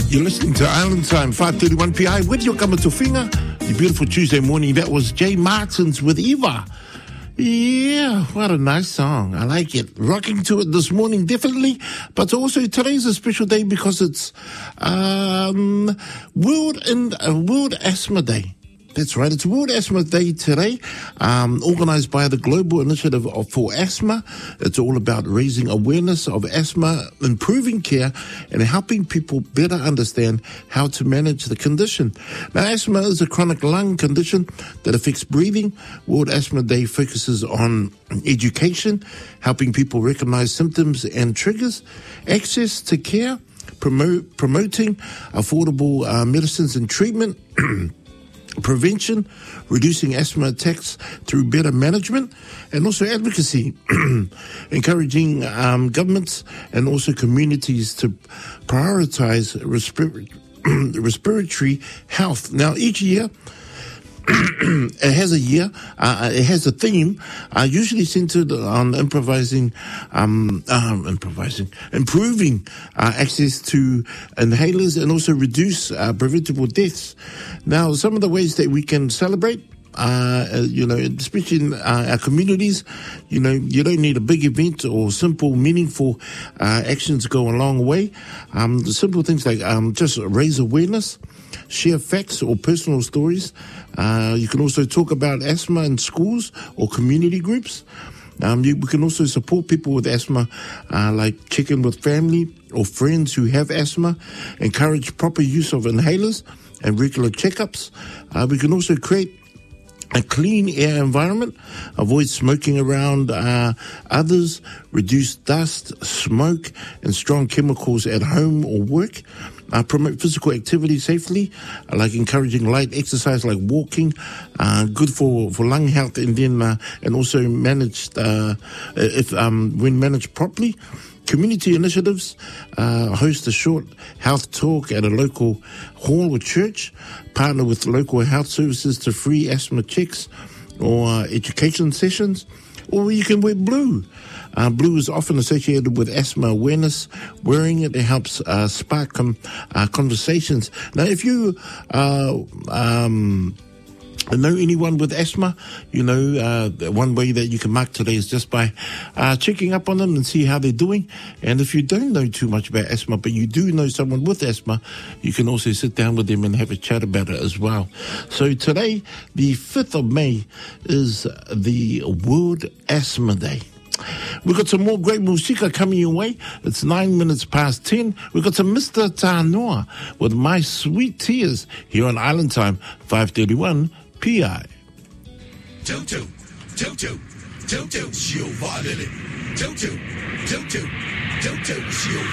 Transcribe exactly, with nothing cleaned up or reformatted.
You're listening to Island Time, five thirty-one P I, with your Kamatofinga. The beautiful Tuesday morning. That was Jay Martins with Eva. Yeah, what a nice song. I like it. Rocking to it this morning, definitely. But also, today's a special day because it's um, World, and, uh, World Asthma Day. That's right. It's World Asthma Day today, um, organized by the Global Initiative for Asthma. It's all about raising awareness of asthma, improving care, and helping people better understand how to manage the condition. Now, asthma is a chronic lung condition that affects breathing. World Asthma Day focuses on education, helping people recognize symptoms and triggers, access to care, promote, promoting affordable uh, medicines and treatment, prevention, reducing asthma attacks through better management, and also advocacy, encouraging um, governments and also communities to prioritize respir- respiratory health. Now, each year, it has a year, uh, it has a theme, uh, usually centered on improvising, um, um, improvising, improving uh, access to inhalers and also reduce uh, preventable deaths. Now, some of the ways that we can celebrate, Uh, you know, especially in uh, our communities, you know, you don't need a big event or simple, meaningful uh, actions go a long way. Um, the simple things like um, just raise awareness, share facts or personal stories. Uh, you can also talk about asthma in schools or community groups. Um, you, we can also support people with asthma, uh, like check in with family or friends who have asthma, encourage proper use of inhalers and regular checkups. Uh, we can also create a clean air environment, avoid smoking around uh, others, reduce dust, smoke, and strong chemicals at home or work. Uh, promote physical activity safely, uh, like encouraging light exercise like walking, uh, good for, for lung health, and then uh, and also managed uh, if um, when managed properly. Community initiatives, uh, host a short health talk at a local hall or church, partner with local health services to free asthma checks or uh, education sessions, or you can wear blue. Uh, blue is often associated with asthma awareness. Wearing it, it helps uh, spark com- uh, conversations. Now, if you uh, um, know anyone with asthma, you know, uh, one way that you can mark today is just by uh, checking up on them and see how they're doing. And if you don't know too much about asthma, but you do know someone with asthma, you can also sit down with them and have a chat about it as well. So today, the fifth of May, is the World Asthma Day. We've got some more great musika coming your way. It's nine minutes past ten. We've got some Mister Tanoa with My Sweet Tears here on Island Time, five thirty-one P I. Toto, Toto, Toto, she'll violate it. Toto, Toto, Toto, she'll